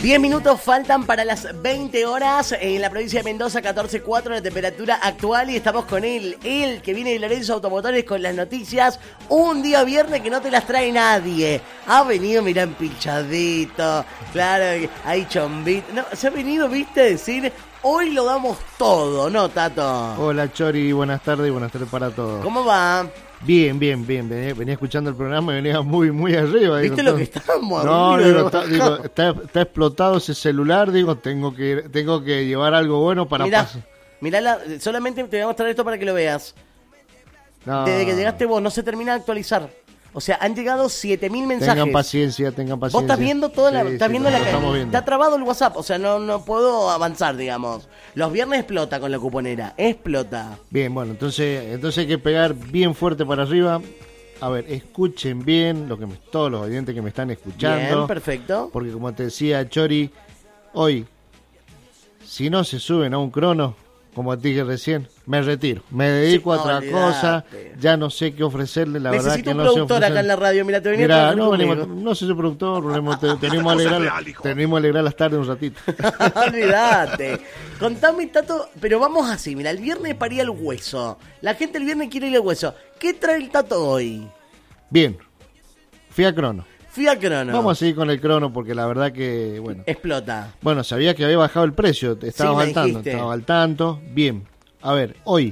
10 minutos faltan para las 20 horas en la provincia de Mendoza, 14.4 la temperatura actual y estamos con él que viene de Lorenzo Automotores con las noticias. Un día viernes que no te las trae nadie. Ha venido, mirá, empilchadito, claro, hay chombito. No, se ha venido, viste, a decir, hoy lo damos todo, ¿no, Tato? Hola, Chori, buenas tardes para todos. ¿Cómo va? Bien. Venía escuchando el programa y venía muy arriba. ¿Viste lo que estábamos? No, está explotado ese celular, tengo que llevar algo bueno para pasar. Mirá, solamente te voy a mostrar esto para que lo veas. No. Desde que llegaste vos, no se termina de actualizar. O sea, han llegado 7.000 mensajes. Tengan paciencia. Vos estás viendo viendo la viendo. Está trabado el WhatsApp, o sea, no puedo avanzar, digamos. Los viernes explota con la cuponera, explota. Bien, bueno, entonces hay que pegar bien fuerte para arriba. A ver, escuchen bien todos los oyentes que me están escuchando. Bien, perfecto. Porque como te decía, Chori, hoy, si no se suben a un crono, como te dije recién, me retiro. Me dedico a otra cosa. Ya no sé qué ofrecerle, la verdad que no sé. Necesito un productor acá en la radio. Mira, te venía a no soy su productor. Tenemos que alegrar las tardes un ratito. Olvídate. Contame, Tato, pero vamos así. Mira, el viernes paría el hueso. La gente el viernes quiere ir al hueso. ¿Qué trae el Tato hoy? Bien. Fui a crono. Vamos a seguir con el crono porque la verdad que, bueno. Explota. Bueno, sabía que había bajado el precio. Estaba al tanto. Bien. A ver, hoy.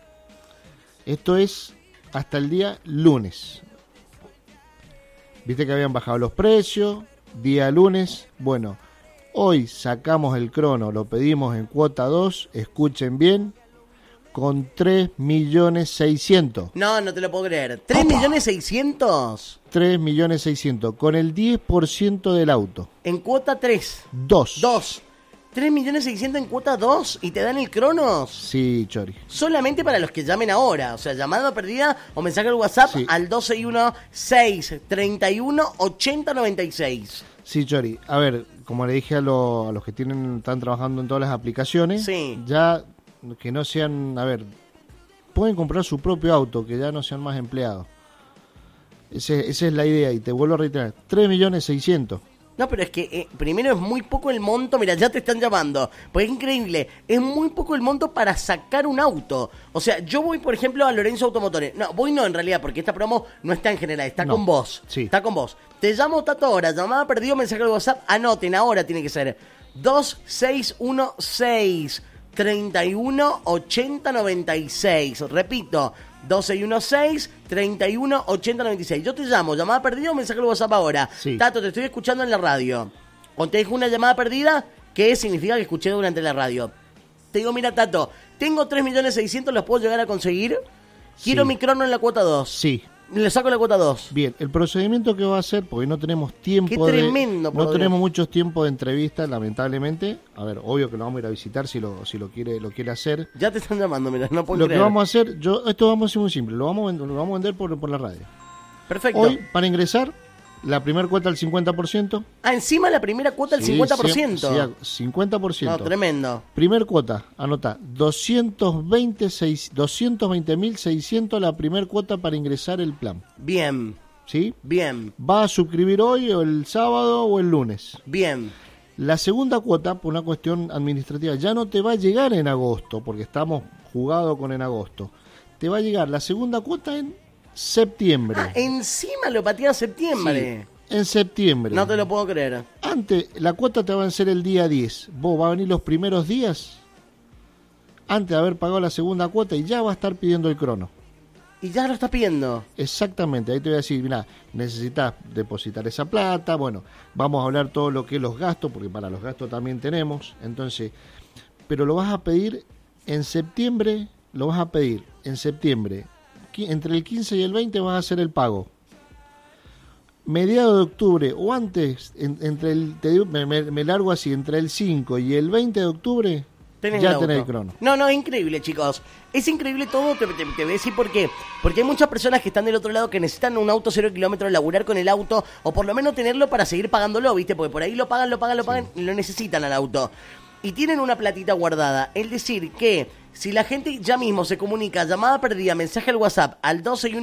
Esto es hasta el día lunes. Viste que habían bajado los precios. Día lunes. Bueno, hoy sacamos el crono. Lo pedimos en cuota 2. Escuchen bien. Con 3.600.000. No te lo puedo creer. ¿3.600.000? 3.600.000, con el 10% del auto. En cuota 3. 2. 3.600.000 en cuota 2 y te dan el Cronos. Sí, Chori. Solamente para los que llamen ahora. O sea, llamada perdida o mensaje al WhatsApp al 121-631-8096. Sí, Chori. A ver, como le dije a los que están trabajando en todas las aplicaciones, ya que no sean, pueden comprar su propio auto, que ya no sean más empleados. Esa es la idea, y te vuelvo a reiterar, 3.600.000. No, pero es que primero es muy poco el monto, mira, ya te están llamando, pues es increíble, es muy poco el monto para sacar un auto. O sea, yo voy, por ejemplo, a Lorenzo Automotores. En realidad, porque esta promo no está en general, está con vos. Sí. Está con vos. Te llamo, Tato, ahora, llamada perdido, mensaje al WhatsApp, anoten, ahora tiene que ser 2616-318096. Repito, 2616-318096. Yo te llamo, llamada perdida o mensaje al WhatsApp ahora. Sí. Tato, te estoy escuchando en la radio. O te dejo una llamada perdida, ¿qué significa que escuché durante la radio? Te digo, mira, Tato, tengo 3.600.000, ¿los puedo llegar a conseguir? Quiero mi crono en la cuota 2. Sí. Le saco la cuota 2. Bien, el procedimiento que va a hacer, porque no tenemos tiempo. Qué tremendo, no tenemos mucho tiempo de entrevista, lamentablemente. A ver, obvio que lo vamos a ir a visitar si lo quiere hacer. Ya te están llamando, mira, no puedo Lo creer. que vamos a hacer, esto vamos a hacer muy simple, lo vamos a vender por la radio. Perfecto. Hoy, para ingresar, la primera cuota al 50%. Encima la primera cuota al 50%. Sí, 50%. No, tremendo. Primer cuota, anota, 220.600 la primer cuota para ingresar el plan. Bien. ¿Sí? Bien. Va a suscribir hoy o el sábado o el lunes. Bien. La segunda cuota, por una cuestión administrativa, ya no te va a llegar en agosto, porque estamos jugados con en agosto. Te va a llegar la segunda cuota en septiembre. Encima lo patea septiembre. Sí, en septiembre. No te lo puedo creer. Antes, la cuota te va a vencer el día 10. Vos va a venir los primeros días antes de haber pagado la segunda cuota y ya va a estar pidiendo el crono. Y ya lo estás pidiendo. Exactamente, ahí te voy a decir, mira, necesitas depositar esa plata, bueno, vamos a hablar todo lo que es los gastos, porque para los gastos también tenemos, entonces, pero lo vas a pedir en septiembre, entre el 15 y el 20 vas a hacer el pago. Mediados de octubre o antes, me largo así, entre el 5 y el 20 de octubre, ya tenés el crono. No, es increíble, chicos. Es increíble todo, te voy a decir por qué. Porque hay muchas personas que están del otro lado que necesitan un auto 0 kilómetros, laburar con el auto, o por lo menos tenerlo para seguir pagándolo, ¿viste? Porque por ahí lo pagan, y lo necesitan al auto. y tienen una platita guardada. Es decir, que si la gente ya mismo se comunica, llamada perdida, mensaje al WhatsApp al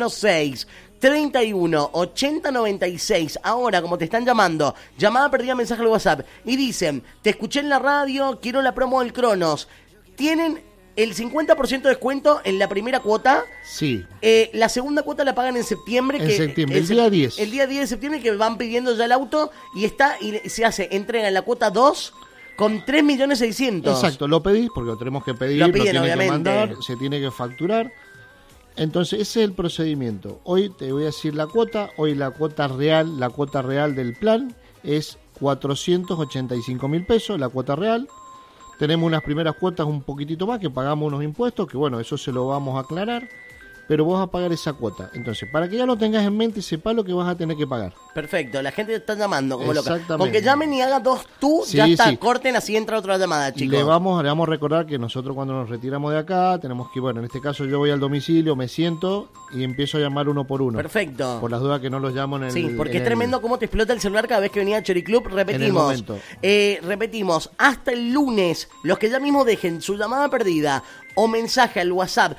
1216-31-8096, ahora como te están llamando, llamada perdida, mensaje al WhatsApp, y dicen, te escuché en la radio, quiero la promo del Cronos, tienen el 50% de descuento en la primera cuota. Sí. La segunda cuota la pagan en septiembre. En septiembre, el día 10. El día 10 de septiembre, que van pidiendo ya el auto y se hace entrega en la cuota 2 con 3.600.000. Exacto, lo pedís porque lo tenemos que pedir, lo piden, tiene obviamente. que mandar, se tiene que facturar. Entonces, ese es el procedimiento. Hoy te voy a decir la cuota. Hoy la cuota real del plan es 485.000 pesos, la cuota real. Tenemos unas primeras cuotas un poquitito más que pagamos unos impuestos, que bueno, eso se lo vamos a aclarar, pero vos vas a pagar esa cuota. Entonces, para que ya lo tengas en mente y sepas lo que vas a tener que pagar. Perfecto, la gente te está llamando como loca. Exactamente. Con que llamen y hagan dos tú, Sí, ya está, sí. corten, así entra otra llamada, chicos. Le vamos a recordar que nosotros cuando nos retiramos de acá, tenemos que, bueno, en este caso yo voy al domicilio, me siento y empiezo a llamar uno por uno. Perfecto. Por las dudas que no los llamo en el... Sí, porque es tremendo cómo te explota el celular cada vez que venía a Chori Club. Repetimos, repetimos, hasta el lunes, los que ya mismo dejen su llamada perdida o mensaje al WhatsApp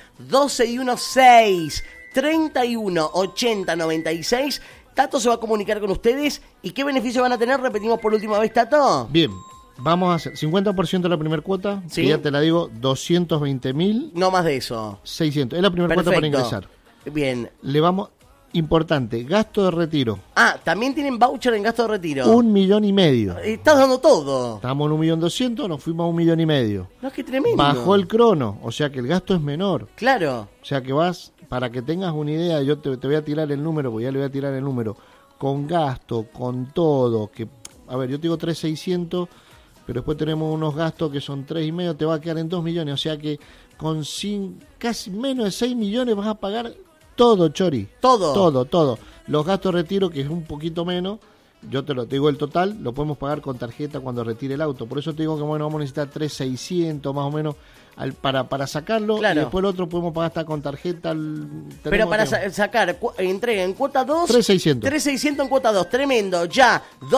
1216-31-8096, Tato se va a comunicar con ustedes. ¿Y qué beneficio van a tener? Repetimos por última vez, Tato. Bien, vamos a hacer 50% de la primera cuota, ¿Sí? que ya te la digo, 220.000. No más de eso. 600, es la primera cuota para ingresar. Bien. Le vamos, importante, gasto de retiro. Ah, también tienen voucher en gasto de retiro. 1,5 millones. Estás dando todo. Estamos en 1.200.000, nos fuimos a 1,5 millones. No, es que tremendo. Bajó el crono, o sea que el gasto es menor. Claro. O sea que vas, para que tengas una idea, yo te voy a tirar el número, porque ya le voy a tirar el número, con gasto, con todo, que, a ver, yo te digo 3.600, pero después tenemos unos gastos que son 3,5, te va a quedar en 2 millones, o sea que con casi menos de 6 millones vas a pagar todo, Chori. Todo. Los gastos de retiro, que es un poquito menos, yo te digo el total, lo podemos pagar con tarjeta cuando retire el auto. Por eso te digo que bueno, vamos a necesitar 3.600 más o menos para sacarlo. Claro. Y después el otro podemos pagar hasta con tarjeta. Pero para sacar entrega en cuota 2, 3.600. 3.600 en cuota 2, tremendo. Ya,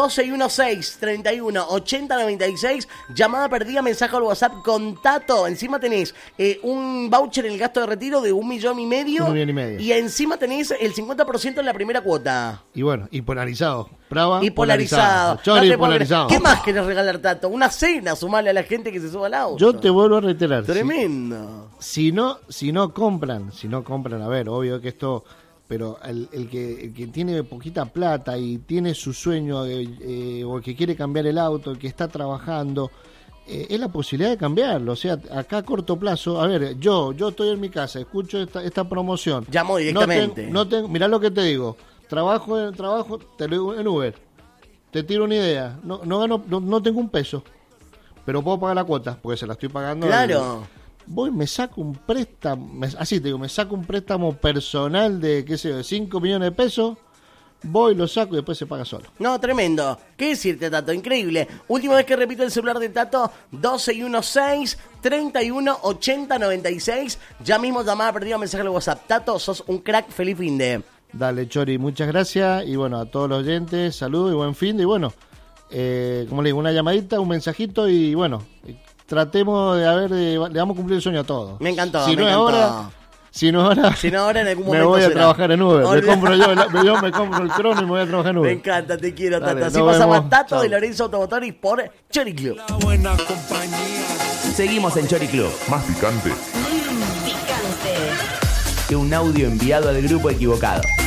1216-31-8096, llamada perdida, mensaje al WhatsApp con Tato. Encima tenés un voucher en el gasto de retiro de 1,5 millones. 1,5 millones. Y encima tenés el 50% en la primera cuota. Y bueno, y polarizado. Brava, y polarizado. Chori, no polarizado. ¿Qué más querés regalar, Tato? Una cena, sumarle a la gente que se suba al auto. Yo te vuelvo a reiterar. Tremendo. Si no compran, a ver, obvio que esto, pero el que tiene poquita plata y tiene su sueño, o el que quiere cambiar el auto, el que está trabajando, es la posibilidad de cambiarlo. O sea, acá a corto plazo, a ver, yo estoy en mi casa, escucho esta promoción. Llamo directamente. Mirá lo que te digo. Trabajo, te lo digo en Uber. Te tiro una idea. No tengo un peso, pero puedo pagar la cuota, porque se la estoy pagando. Claro. Voy, me saco un préstamo, me saco un préstamo personal de, qué sé yo, de 5 millones de pesos, voy, lo saco y después se paga solo. No, tremendo. ¿Qué decirte, Tato? Increíble. Última vez que repito el celular de Tato, 1216-31-8096. Ya mismo llamada perdida, mensaje al WhatsApp. Tato, sos un crack, feliz fin de... Dale, Chori, muchas gracias. Y bueno, a todos los oyentes, saludos y buen fin de. Y bueno, como le digo, una llamadita, un mensajito y bueno, tratemos le vamos a cumplir el sueño a todos. Me encantó, Si no ahora en algún momento me voy a trabajar en Uber. Me compro me compro el crono y me voy a trabajar en Uber. Me encanta, te quiero, Tato. Dale, así pasamos Tato de Lorenzo Automotores por Chori Club. La buena compañía. Seguimos en Chori Club. Más picante Que un audio enviado al grupo equivocado.